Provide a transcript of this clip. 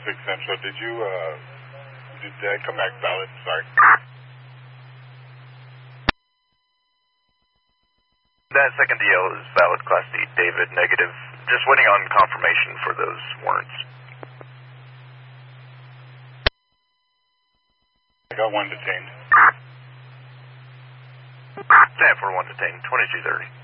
6 Central, did that come back valid? Sorry. That second DL is valid, Class D, David, negative. Just waiting on confirmation for those warrants. I got one detained. 10-4-1 detained, 2230.